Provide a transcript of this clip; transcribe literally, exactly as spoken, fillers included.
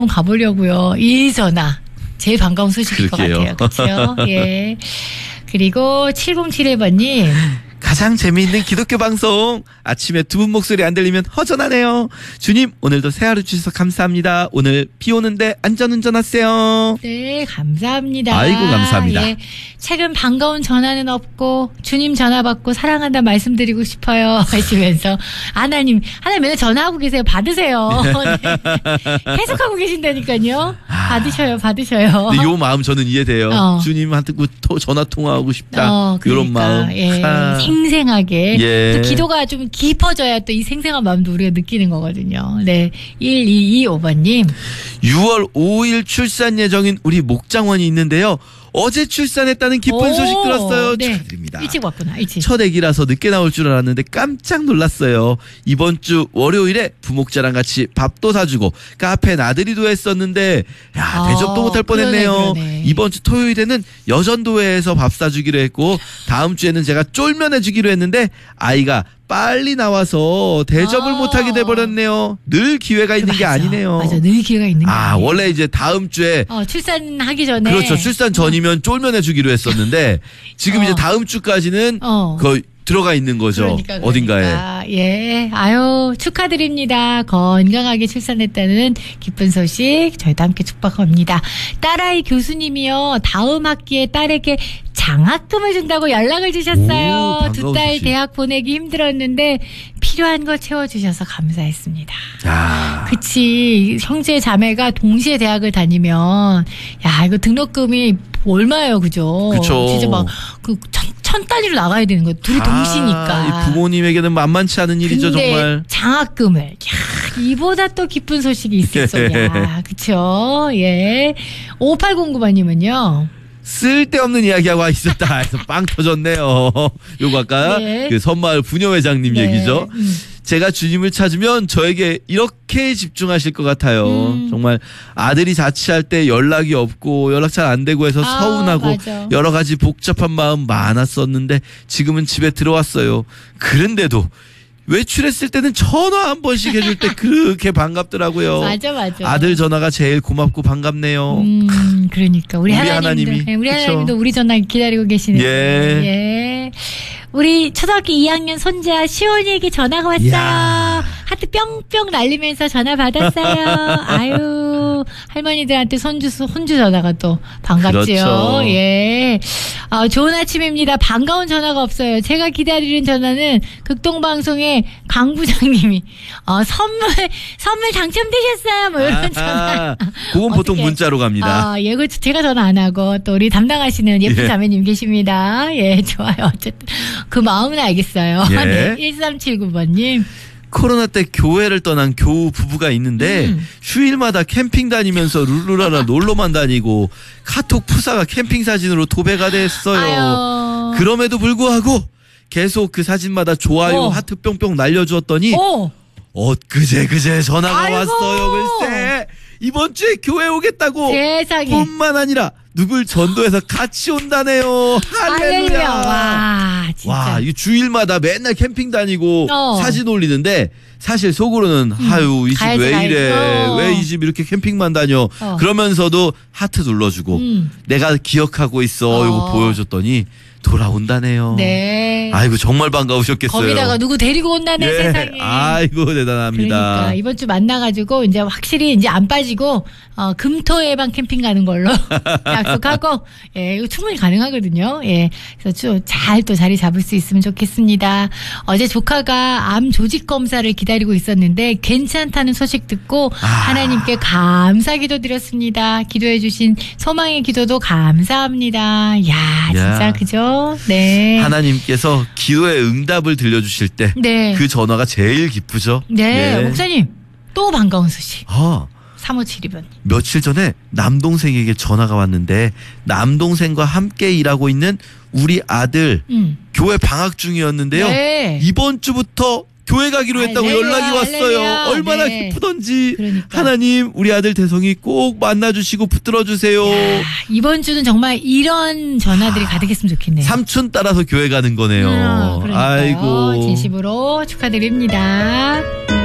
가보려고요. 이 전화. 제일 반가운 소식일 그럴게요. 것 같아요. 그렇죠? 예. 그리고 칠공칠일 번님. 가장 재미있는 기독교 방송. 아침에 두 분 목소리 안 들리면 허전하네요. 주님 오늘도 새하루 주셔서 감사합니다. 오늘 비 오는데 안전운전 하세요. 네, 감사합니다. 아이고 감사합니다. 예, 최근 반가운 전화는 없고 주님 전화 받고 사랑한다 말씀드리고 싶어요 하시면서 하나님 하나님 맨날 전화하고 계세요. 받으세요. 네. 계속하고 계신다니까요. 받으셔요. 받으셔요. 근데 요 마음 저는 이해돼요. 어. 주님한테 전화 통화하고 싶다. 어, 그러니까, 이런 마음. 예, 아. 생생하게. 예. 또 기도가 좀 깊어져야 또 이 생생한 마음도 우리가 느끼는 거거든요. 네. 일이이오 번님. 유월 오일 출산 예정인 우리 목장원이 있는데요. 어제 출산했다는 기쁜 오, 소식 들었어요. 네. 축하드립니다. 일찍 왔구나. 일찍. 첫 애기라서 늦게 나올 줄 알았는데 깜짝 놀랐어요. 이번 주 월요일에 부목자랑 같이 밥도 사주고 카페 나들이도 했었는데 야 아, 대접도 못할 뻔했네요. 그러네, 그러네. 이번 주 토요일에는 여전도회에서 밥 사주기로 했고 다음 주에는 제가 쫄면해주기로 했는데 아이가 빨리 나와서 대접을 아. 못하게 돼버렸네요. 늘 기회가 있는 게 맞아. 아니네요. 맞아. 늘 기회가 있는 게 아 아니에요. 원래 이제 다음 주에 어, 출산하기 전에. 그렇죠. 출산 전이면 쫄면해주기로 했었는데 지금 어. 이제 다음 주까지는 어. 거의 들어가 있는 거죠. 그러니까, 그러니까. 어딘가에. 예. 아유, 축하드립니다. 건강하게 출산했다는 기쁜 소식 저희도 함께 축복합니다. 딸아이 교수님이요. 다음 학기에 딸에게 장학금을 준다고 연락을 주셨어요. 오, 두 딸 소식. 대학 보내기 힘들었는데 필요한 거 채워주셔서 감사했습니다. 야. 그치. 형제 자매가 동시에 대학을 다니면 야 이거 등록금이 얼마예요, 그죠? 그쵸. 진짜 막그 천 단위로 나가야 되는 거예요. 둘이 아, 동시니까. 이 부모님에게는 만만치 않은 일이죠, 근데 정말. 장학금을 야 이보다 또 기쁜 소식이 있었어. 야, 그쵸? 예. 오팔공구 번님은요. 쓸데없는 이야기하고 있었다 해서 빵 터졌네요. 요거 아까 네. 그 선마을 부녀회장님 네. 얘기죠. 음. 제가 주님을 찾으면 저에게 이렇게 집중하실 것 같아요. 음. 정말 아들이 자취할 때 연락이 없고 연락 잘 안 되고 해서 아, 서운하고 맞아. 여러 가지 복잡한 마음 많았었는데 지금은 집에 들어왔어요. 그런데도 외출했을 때는 전화 한 번씩 해줄 때 그렇게 반갑더라고요. 맞아, 맞아. 아들 전화가 제일 고맙고 반갑네요. 음, 그러니까 우리, 우리 하나님도 하나님이. 네, 우리 그쵸. 하나님도 우리 전화 기다리고 계시네요. 예. 예. 우리 초등학교 이 학년 손자 시온이에게 전화가 왔어요. 이야. 하트 뿅뿅 날리면서 전화 받았어요. 아유, 할머니들한테 손주 혼주 전화가 또 반갑죠. 그렇죠. 예. 아, 좋은 아침입니다. 반가운 전화가 없어요. 제가 기다리는 전화는 극동방송의 강 부장님이 어, 선물 선물 당첨되셨어요. 뭐 이런 전화. 그건 보통 어떡해. 문자로 갑니다. 아, 예, 그 제가 전화 안 하고 또 우리 담당하시는 예쁜 예. 자매님 계십니다. 예, 좋아요. 어쨌든 그 마음은 알겠어요. 예. 네, 일삼칠구 번님. 코로나 때 교회를 떠난 교우 부부가 있는데 음. 휴일마다 캠핑 다니면서 룰루라라 놀러만 다니고 카톡 푸사가 캠핑 사진으로 도배가 됐어요. 아유. 그럼에도 불구하고 계속 그 사진마다 좋아요 어. 하트 뿅뿅 날려주었더니 오, 엊그제 그제 전화가 아이고. 왔어요. 글쎄 이번 주에 교회 오겠다고 세상에. 뿐만 아니라 누굴 전도해서 같이 온다네요. 할렐루야. 할렐루야. 와, 진짜. 와, 이거 주일마다 맨날 캠핑 다니고 어. 사진 올리는데 사실 속으로는 아유 이 집 가야지, 왜 이래 가야지. 어. 왜 이 집 이렇게 캠핑만 다녀 어. 그러면서도 하트 눌러주고 음. 내가 기억하고 있어 어. 이거 보여줬더니 돌아온다네요. 네. 아이고 정말 반가우셨겠어요. 거기다가 누구 데리고 온다네, 예. 세상에. 아이고 대단합니다. 그러니까 이번 주 만나가지고 이제 확실히 이제 안 빠지고 어, 금토에만 캠핑 가는 걸로 약속하고 예 이거 충분히 가능하거든요. 예 그래서 잘 또 자리 잡을 수 있으면 좋겠습니다. 어제 조카가 암 조직 검사를 기다리고 있었는데 괜찮다는 소식 듣고 아. 하나님께 감사 기도드렸습니다. 기도해주신 소망의 기도도 감사합니다. 야 진짜 야. 그죠? 네. 하나님께서 기도의 응답을 들려주실 때 그 네. 전화가 제일 기쁘죠. 네, 예. 목사님 또 반가운 소식. 아, 삼오칠이 번. 며칠 전에 남동생에게 전화가 왔는데 남동생과 함께 일하고 있는 우리 아들 음. 교회 방학 중이었는데요. 네. 이번 주부터 교회 가기로 했다고 할렐루야, 연락이 왔어요. 할렐루야. 얼마나 네. 기쁘던지. 그러니까. 하나님 우리 아들 대성이 꼭 만나주시고 붙들어주세요. 야, 이번 주는 정말 이런 전화들이 가득했으면 좋겠네요. 삼촌 따라서 교회 가는 거네요. 음, 그러니까요. 아이고. 진심으로 축하드립니다.